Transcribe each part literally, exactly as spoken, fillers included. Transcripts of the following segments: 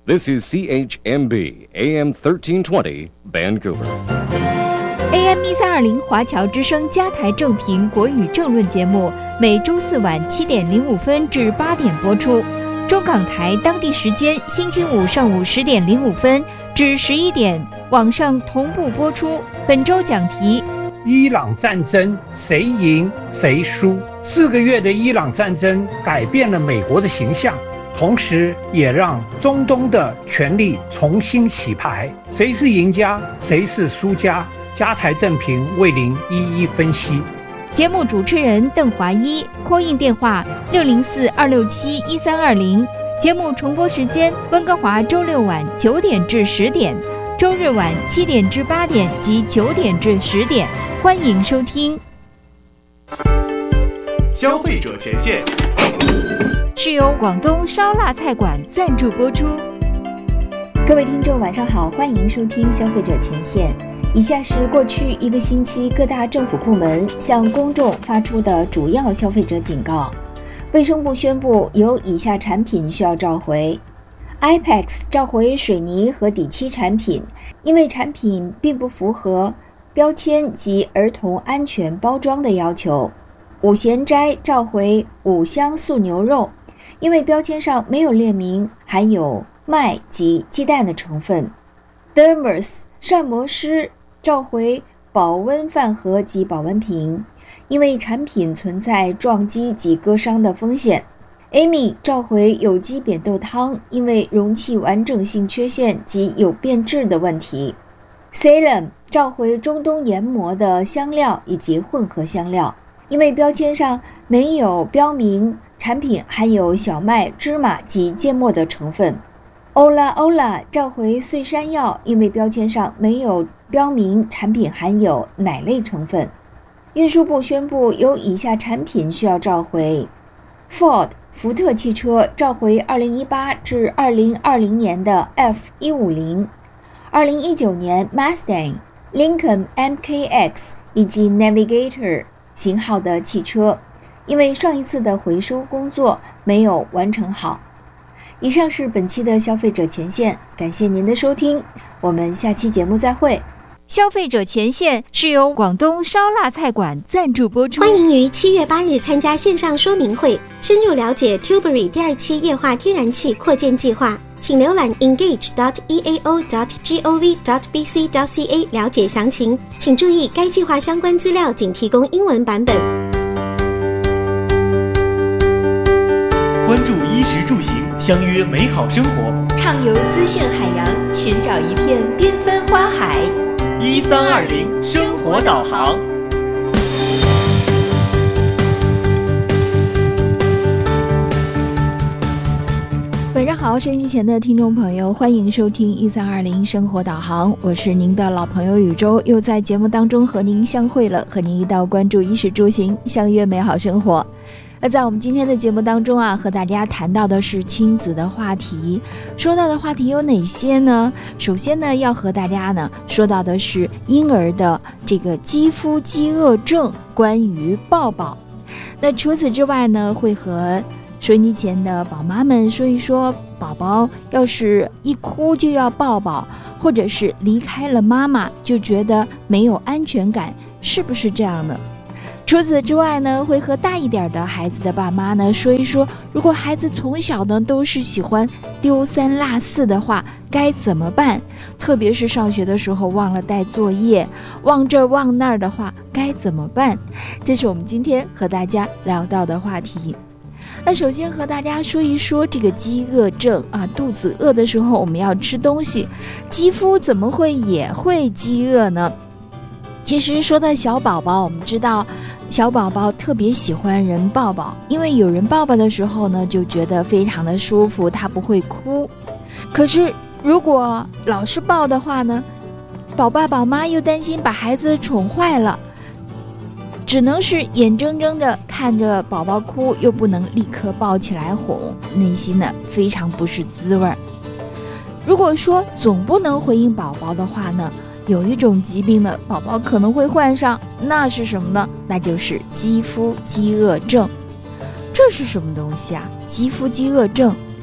This is C H M B A M thirteen twenty Vancouver。A M 一三二零华侨之声加台正评国语政论节目，每周四晚七点零五分至八点播出。中港台当地时间星期五上午十点零五分至十一点，网上同步播出。本周讲题： 伊朗战争谁赢谁输？四个月的伊朗战争改变了美国的形象，同时也让中东的权力重新洗牌。谁是赢家，谁是输家？加台正评为您一一分析。 节目主持人邓华一，call in电话六零四二六七一三二零。节目重播时间：温哥华周六晚九点至十点，周日晚七点至八点及九点至十点。欢迎收听。 消费者前线是由广东烧腊菜馆赞助播出。各位听众晚上好，欢迎收听消费者前线。以下是过去一个星期各大政府部门向公众发出的主要消费者警告。卫生部宣布有以下产品需要召回： I P E X 召回水泥和底漆产品，因为产品并不符合标签及儿童安全包装的要求。五贤斋召回五香素牛肉，因为标签上没有列明含有麦及鸡蛋的成分。 Thermos 膳魔师召回保温饭盒及保温瓶，因为产品存在撞击及割伤的风险。 Amy 召回有机扁豆汤，因为容器完整性缺陷及有变质的问题。 Salem 召回中东研磨的香料以及混合香料，因为标签上没有标明产品含有小麦、芝麻及芥末的成分。Ola Ola 召回碎山药，因为标签上没有标明产品含有奶类成分。运输部宣布有以下产品需要召回： Ford 福特汽车召回二零一八至二零二零年的 F 一五零， 二零一九年 Mustang、Lincoln M K X 以及 Navigator 型号的汽车，因为上一次的回收工作没有完成好。以上是本期的消费者前线，感谢您的收听，我们下期节目再会。消费者前线是由广东烧腊菜馆赞助播出。 欢迎于七月八日参加线上说明会，深入了解 Tilbury 第二期液化天然气扩建计划，请浏览 engage dot e a o dot gov dot b c dot c a 了解详情。请注意，该计划相关资料仅提供英文版本。 关注衣食住行，相约美好生活， 畅游资讯海洋，寻找一片缤纷花海。 一三二零生活导航。 晚上好，收音机前的听众朋友，欢迎收听一三二零生活导航，我是您的老朋友宇宙，又在节目当中和您相会了，和您一道关注衣食住行，相约美好生活。那在我们今天的节目当中啊，和大家谈到的是亲子的话题。说到的话题有哪些呢？首先呢，要和大家呢说到的是婴儿的这个肌肤饥饿症，关于抱抱。那除此之外呢，会和收音机前的宝妈们说一说，宝宝要是一哭就要抱抱，或者是离开了妈妈就觉得没有安全感，是不是这样呢？除此之外呢，会和大一点的孩子的爸妈呢说一说，如果孩子从小呢都是喜欢丢三落四的话，该怎么办？特别是上学的时候忘了带作业，忘这忘那儿的话，该怎么办？这是我们今天和大家聊到的话题。那首先和大家说一说这个饥饿症啊，肚子饿的时候我们要吃东西，肌肤怎么会也会饥饿呢？其实说到小宝宝，我们知道小宝宝特别喜欢人抱抱，因为有人抱抱的时候呢，就觉得非常的舒服，他不会哭。可是如果老是抱的话呢，宝爸宝妈又担心把孩子宠坏了，只能是眼睁睁的看着宝宝哭，又不能立刻抱起来哄，内心呢非常不是滋味。如果说总不能回应宝宝的话呢，有一种疾病呢，宝宝可能会患上，那是什么呢？那就是肌肤饥饿症。这是什么东西啊？肌肤饥饿症，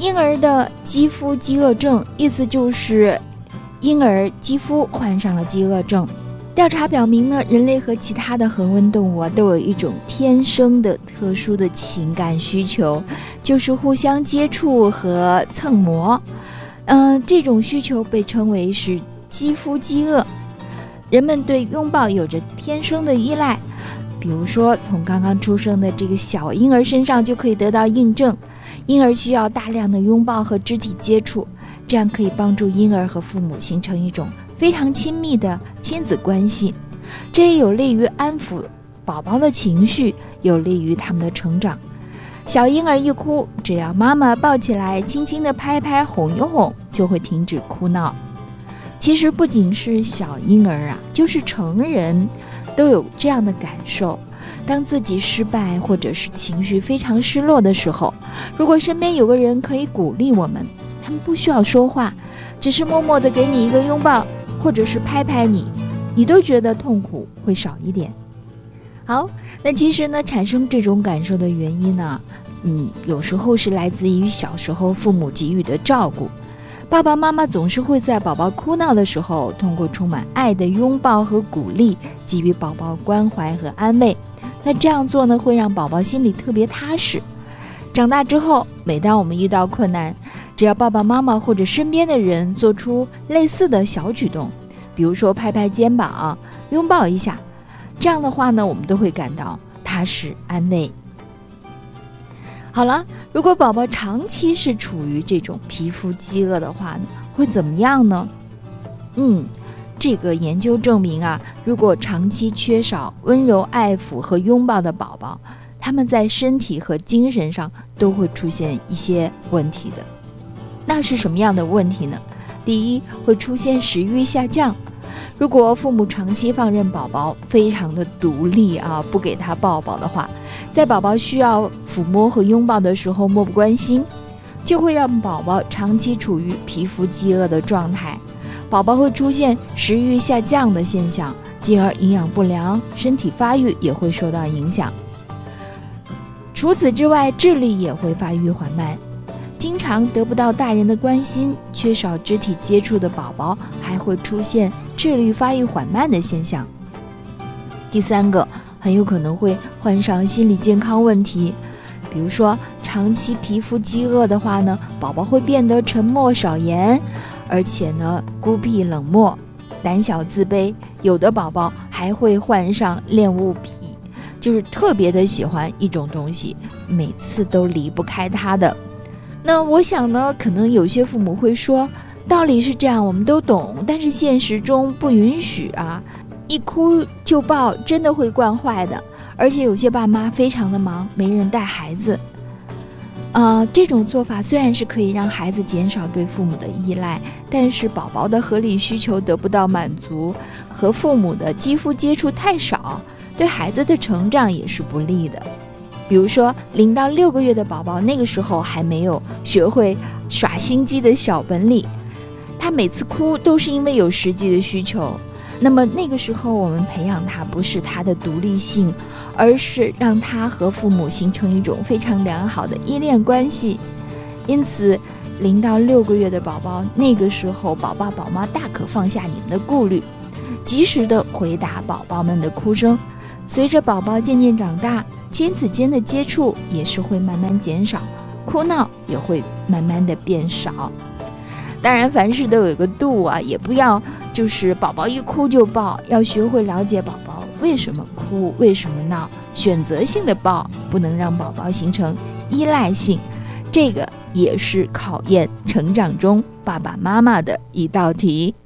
婴儿的肌肤饥饿症，意思就是婴儿肌肤患上了饥饿症。调查表明呢，人类和其他的恒温动物啊，都有一种天生的特殊的情感需求，就是互相接触和蹭膜。嗯、呃，这种需求被称为是肌肤饥饿。人们对拥抱有着天生的依赖，比如说从刚刚出生的这个小婴儿身上就可以得到印证。婴儿需要大量的拥抱和肢体接触，这样可以帮助婴儿和父母形成一种非常亲密的亲子关系，这也有利于安抚宝宝的情绪，有利于他们的成长。小婴儿一哭，只要妈妈抱起来轻轻地拍拍哄一哄，就会停止哭闹。其实不仅是小婴儿啊，就是成人都有这样的感受。当自己失败或者是情绪非常失落的时候，如果身边有个人可以鼓励我们，他们不需要说话，只是默默地给你一个拥抱，或者是拍拍你，你都觉得痛苦会少一点。好，那其实呢，产生这种感受的原因呢，嗯，有时候是来自于小时候父母给予的照顾。爸爸妈妈总是会在宝宝哭闹的时候，通过充满爱的拥抱和鼓励，给予宝宝关怀和安慰。那这样做呢，会让宝宝心里特别踏实。长大之后，每当我们遇到困难，只要爸爸妈妈或者身边的人做出类似的小举动，比如说拍拍肩膀、拥抱一下，这样的话呢，我们都会感到踏实安慰。好了，如果宝宝长期是处于这种皮肤饥饿的话呢，会怎么样呢？嗯，这个研究证明啊，如果长期缺少温柔爱抚和拥抱的宝宝，他们在身体和精神上都会出现一些问题的。那是什么样的问题呢？第一，会出现食欲下降。如果父母长期放任宝宝非常的独立啊，不给他抱抱的话，在宝宝需要抚摸和拥抱的时候漠不关心，就会让宝宝长期处于皮肤饥饿的状态，宝宝会出现食欲下降的现象，进而营养不良，身体发育也会受到影响。除此之外，智力也会发育缓慢。经常得不到大人的关心，缺少肢体接触的宝宝还会出现智力发育缓慢的现象。第三个，很有可能会患上心理健康问题，比如说长期皮肤饥饿的话呢，宝宝会变得沉默少言，而且呢孤僻冷漠、胆小自卑，有的宝宝还会患上恋物癖，就是特别的喜欢一种东西，每次都离不开它的。那我想呢，可能有些父母会说，道理是这样，我们都懂，但是现实中不允许啊，一哭就抱真的会惯坏的，而且有些爸妈非常的忙，没人带孩子。呃，这种做法虽然是可以让孩子减少对父母的依赖，但是宝宝的合理需求得不到满足，和父母的肌肤接触太少，对孩子的成长也是不利的。比如说零到六个月的宝宝，那个时候还没有学会耍心机的小本领，他每次哭都是因为有实际的需求。那么那个时候我们培养他不是他的独立性，而是让他和父母形成一种非常良好的依恋关系。因此零到六个月的宝宝，那个时候宝爸宝妈大可放下你们的顾虑，及时的回答宝宝们的哭声。随着宝宝渐渐长大，亲子间的接触也是会慢慢减少，哭闹也会慢慢的变少。当然凡事都有一个度啊，也不要就是宝宝一哭就抱，要学会了解宝宝为什么哭，为什么闹，选择性的抱，不能让宝宝形成依赖性。这个也是考验成长中爸爸妈妈的一道题。